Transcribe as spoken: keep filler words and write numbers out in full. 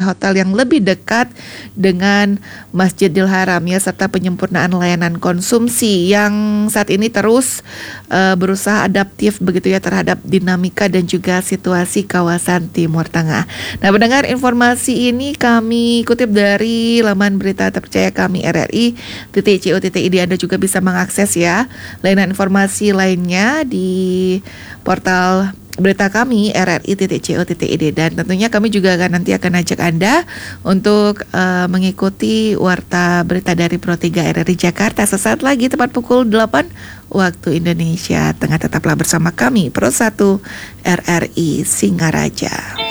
hotel yang lebih dekat dengan Masjidil Haram ya, serta penyempurnaan layanan konsumsi yang saat ini terus uh, berusaha adaptif begitu ya terhadap dinamika dan juga situasi kawasan Timur Tengah. Nah, mendengar informasi ini kami kutip dari laman berita terpercaya kami R R I titik co titik id. Anda juga bisa mengakses ya layanan informasi lainnya di portal berita kami R R I titik co titik id, dan tentunya kami juga akan nanti akan ajak Anda untuk uh, mengikuti warta berita dari Pro tiga R R I Jakarta sesaat lagi tepat pukul delapan waktu Indonesia Tengah. Tetaplah bersama kami Pro satu R R I Singaraja.